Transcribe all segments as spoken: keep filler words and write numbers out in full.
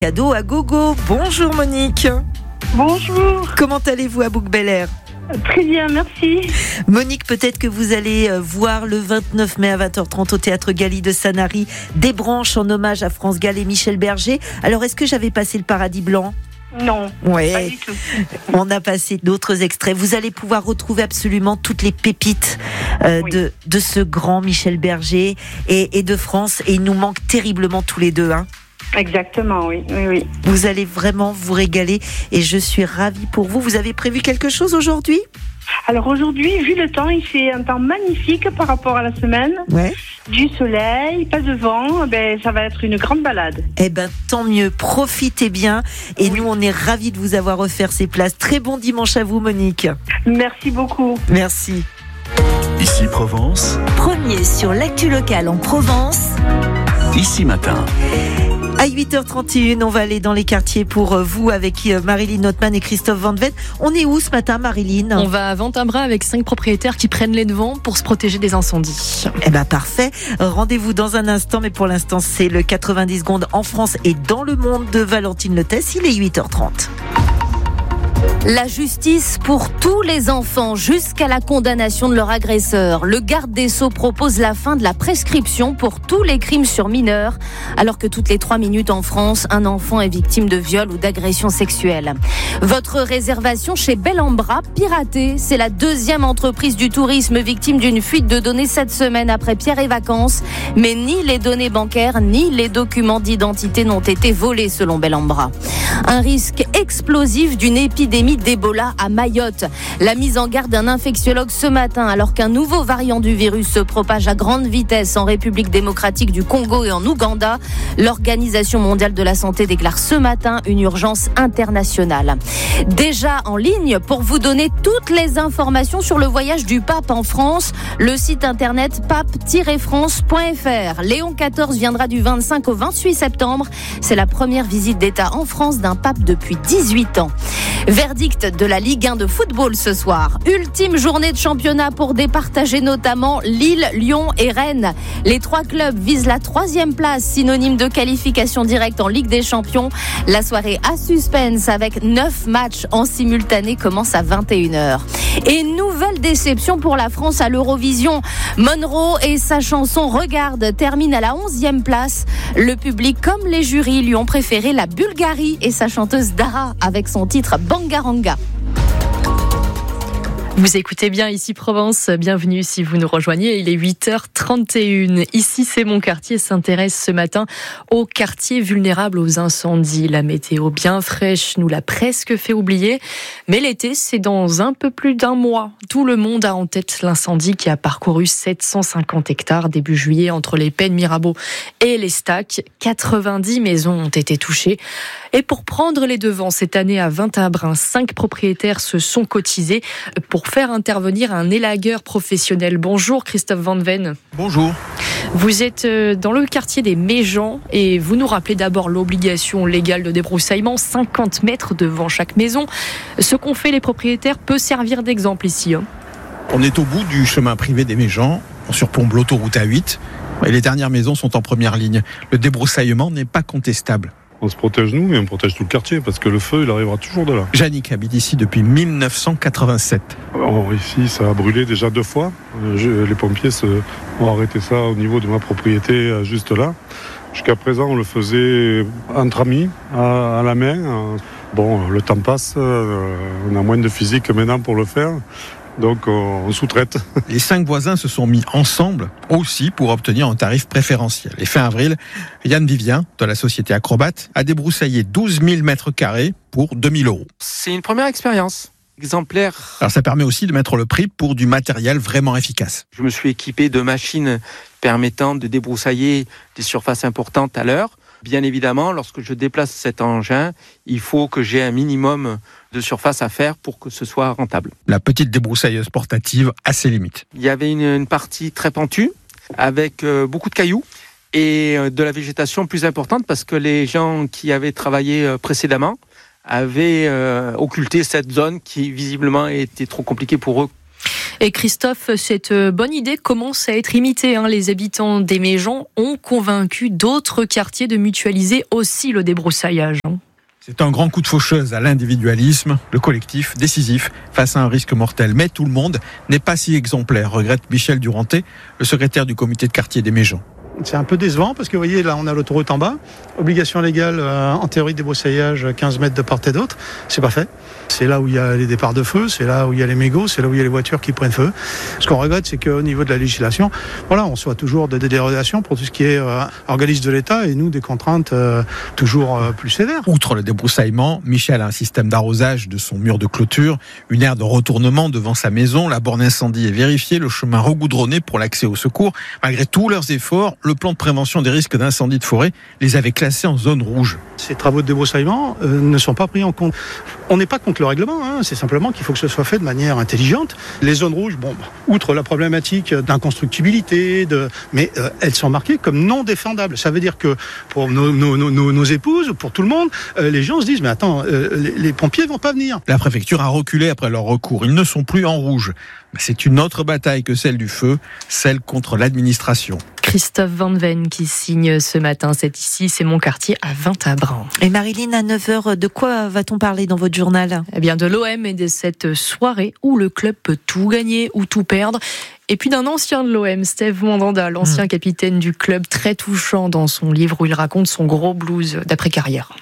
Cadeau à gogo. Bonjour Monique. Bonjour. Comment allez-vous à Bouc-Bel-Air ? Très bien, merci. Monique, peut-être que vous allez voir le vingt-neuf mai à vingt heures trente au Théâtre Galy de Sanary des branches en hommage à France Gall et Michel Berger. Alors, est-ce que j'avais passé le paradis blanc ? Non, ouais. Pas du tout. On a passé d'autres extraits. Vous allez pouvoir retrouver absolument toutes les pépites euh, oui. de, de ce grand Michel Berger et, et de France. Et il nous manque terriblement tous les deux, hein. Exactement, oui, oui, oui. Vous allez vraiment vous régaler et je suis ravie pour vous. Vous avez prévu quelque chose aujourd'hui ? Alors aujourd'hui, vu le temps, il fait un temps magnifique par rapport à la semaine. Ouais. Du soleil, pas de vent, ben, ça va être une grande balade. Eh ben, tant mieux, profitez bien. Et oui. Nous, on est ravis de vous avoir offert ces places. Très bon dimanche à vous, Monique. Merci beaucoup. Merci. Ici Provence. Premier sur l'actu locale en Provence. Ici Matin. À huit heures trente et une, on va aller dans les quartiers pour vous avec Marilyn Notman et Christophe Van Ven. On est où ce matin, Marilyn ? On va à Ventabren avec cinq propriétaires qui prennent les devants pour se protéger des incendies. Eh ben parfait. Rendez-vous dans un instant, mais pour l'instant, c'est le quatre-vingt-dix secondes en France et dans le monde de Valentine Letès. Il est huit heures trente. La justice pour tous les enfants jusqu'à la condamnation de leur agresseur. Le garde des Sceaux propose la fin de la prescription pour tous les crimes sur mineurs, alors que toutes les trois minutes en France, un enfant est victime de viol ou d'agression sexuelle. Votre réservation chez Bellambra, piratée. C'est la deuxième entreprise du tourisme victime d'une fuite de données cette semaine après Pierre et Vacances. Mais ni les données bancaires, ni les documents d'identité n'ont été volés selon Bellambra. Un risque explosif d'une épidémie d'Ebola à Mayotte. La mise en garde d'un infectiologue ce matin alors qu'un nouveau variant du virus se propage à grande vitesse en République démocratique du Congo et en Ouganda. L'Organisation mondiale de la santé déclare ce matin une urgence internationale. Déjà en ligne pour vous donner toutes les informations sur le voyage du pape en France, le site internet pape tiret france point f r. Léon quatorze viendra du vingt-cinq au vingt-huit septembre. C'est la première visite d'État en France d'un pape depuis dix-huit ans. Verdict de la Ligue un de football ce soir. Ultime journée de championnat pour départager notamment Lille, Lyon et Rennes. Les trois clubs visent la troisième place, synonyme de qualification directe en Ligue des Champions. La soirée à suspense avec neuf matchs en simultané commence à vingt et une heures. Et nouvelle déception pour la France à l'Eurovision. Monroe et sa chanson Regarde termine à la onzième place. Le public comme les jurys lui ont préféré la Bulgarie et sa chanteuse Dara avec son titre Bangaranga. Vous écoutez bien Ici Provence, bienvenue si vous nous rejoignez, il est huit heures trente et une. Ici c'est mon quartier s'intéresse ce matin aux quartiers vulnérables aux incendies. La météo bien fraîche nous l'a presque fait oublier, mais l'été c'est dans un peu plus d'un mois. Tout le monde a en tête l'incendie qui a parcouru sept cent cinquante hectares début juillet entre les Pennes Mirabeau et les Stacks. quatre-vingt-dix maisons ont été touchées. Et pour prendre les devants cette année à Ventabren, cinq propriétaires se sont cotisés pour faire intervenir un élagueur professionnel. Bonjour Christophe Van Ven. Bonjour. Vous êtes dans le quartier des Méjeans et vous nous rappelez d'abord l'obligation légale de débroussaillement, cinquante mètres devant chaque maison. Ce qu'ont fait les propriétaires peut servir d'exemple ici. Hein. On est au bout du chemin privé des Méjeans, on surplombe l'autoroute A huit et les dernières maisons sont en première ligne. Le débroussaillement n'est pas contestable. On se protège nous, mais on protège tout le quartier, parce que le feu, il arrivera toujours de là. Yannick habite ici depuis dix-neuf cent quatre-vingt-sept. Alors ici, ça a brûlé déjà deux fois. Je, les pompiers se, ont arrêté ça au niveau de ma propriété, juste là. Jusqu'à présent, on le faisait entre amis, à, à la main. Bon, le temps passe, on a moins de physique maintenant pour le faire. Donc on sous-traite. Les cinq voisins se sont mis ensemble aussi pour obtenir un tarif préférentiel. Et fin avril, Yann Vivien, de la société Acrobat, a débroussaillé douze mille mètres carrés pour deux mille euros. C'est une première expérience exemplaire. Alors ça permet aussi de mettre le prix pour du matériel vraiment efficace. Je me suis équipé de machines permettant de débroussailler des surfaces importantes à l'heure. Bien évidemment, lorsque je déplace cet engin, il faut que j'ai un minimum de surface à faire pour que ce soit rentable. La petite débroussailleuse portative a ses limites. Il y avait une, une partie très pentue, avec euh, beaucoup de cailloux et euh, de la végétation plus importante parce que les gens qui avaient travaillé euh, précédemment avaient euh, occulté cette zone qui visiblement était trop compliquée pour eux. Et Christophe, cette bonne idée commence à être imitée. Hein. Les habitants des Méjean ont convaincu d'autres quartiers de mutualiser aussi le débroussaillage. C'est un grand coup de faucheuse à l'individualisme, le collectif décisif face à un risque mortel. Mais tout le monde n'est pas si exemplaire, regrette Michel Duranté, le secrétaire du comité de quartier des Méjean. C'est un peu décevant parce que vous voyez, là on a l'autoroute en bas, obligation légale euh, en théorie de débroussaillage quinze mètres de part et d'autre, c'est pas fait. C'est là où il y a les départs de feu, c'est là où il y a les mégots, c'est là où il y a les voitures qui prennent feu. Ce qu'on regrette, c'est qu'au niveau de la législation, voilà, on soit toujours des dérogations pour tout ce qui est euh, organisme de l'État et nous des contraintes euh, toujours euh, plus sévères. Outre le débroussaillement, Michel a un système d'arrosage de son mur de clôture, une aire de retournement devant sa maison, la borne incendie est vérifiée, le chemin regoudronné pour l'accès au secours. Malgré tous leurs efforts, le plan de prévention des risques d'incendie de forêt les avait classés en zone rouge. Ces travaux de débroussaillement euh, ne sont pas pris en compte. On n'est pas contre le règlement, hein, c'est simplement qu'il faut que ce soit fait de manière intelligente. Les zones rouges, bon, outre la problématique d'inconstructibilité, de, mais euh, elles sont marquées comme non défendables. Ça veut dire que pour nos, nos, nos, nos épouses ou pour tout le monde, euh, les gens se disent mais attends, euh, les, les pompiers vont pas venir. La préfecture a reculé après leur recours. Ils ne sont plus en rouge. Mais c'est une autre bataille que celle du feu, celle contre l'administration. Christophe Van Ven qui signe ce matin. C'est ici, c'est mon quartier à Vingt-Abran. Et Marilyn, à neuf heures, de quoi va-t-on parler dans votre journal ? Eh bien, de l'O M et de cette soirée où le club peut tout gagner ou tout perdre. Et puis d'un ancien de l'O M, Steve Mandanda, l'ancien mmh. capitaine du club, très touchant dans son livre où il raconte son gros blues d'après-carrière.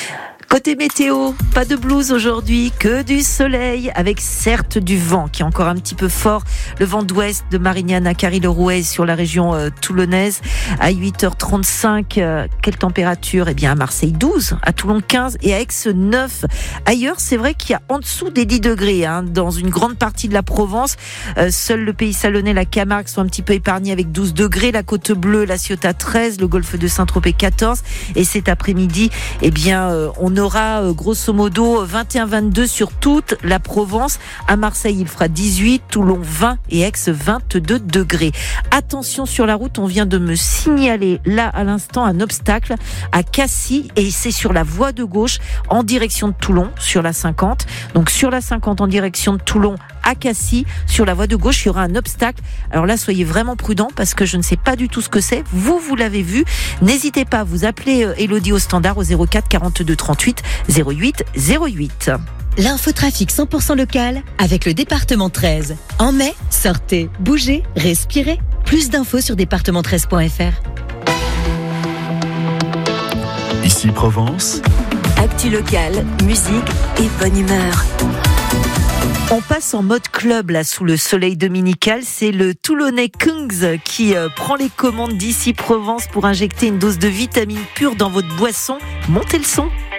Côté météo, pas de blues aujourd'hui, que du soleil, avec certes du vent qui est encore un petit peu fort. Le vent d'ouest de Marignane à Carry-le-Rouet sur la région euh, toulonnaise. À huit heures trente-cinq, euh, quelle température ? Eh bien à Marseille douze, à Toulon quinze et à Aix neuf. Ailleurs, c'est vrai qu'il y a en dessous des dix degrés hein, dans une grande partie de la Provence. Euh, seul le Pays Salonnais, la Camargue sont un petit peu épargnés avec douze degrés. La Côte Bleue, la Ciotat treize, le golfe de Saint-Tropez quatorze. Et cet après-midi, eh bien, euh, on aura euh, grosso modo vingt et un vingt-deux sur toute la Provence. À Marseille, il fera dix-huit, Toulon vingt et Aix vingt-deux degrés. Attention sur la route, on vient de me signaler là à l'instant un obstacle à Cassis et c'est sur la voie de gauche en direction de Toulon sur la cinquante. Donc sur la cinquante en direction de Toulon à Cassis, sur la voie de gauche, il y aura un obstacle. Alors là, soyez vraiment prudents parce que je ne sais pas du tout ce que c'est. Vous, vous l'avez vu. N'hésitez pas à vous appeler Élodie au standard au zéro quatre quarante-deux trente-huit zéro huit zéro huit. L'infotrafic cent pour cent local avec le département treize. En mai, sortez, bougez, respirez. Plus d'infos sur département treize point f r. Ici Provence. Actu locale, musique et bonne humeur. On passe en mode club là sous le soleil dominical. C'est le Toulonnais Kungs qui euh, prend les commandes d'Ici Provence pour injecter une dose de vitamine pure dans votre boisson. Montez le son.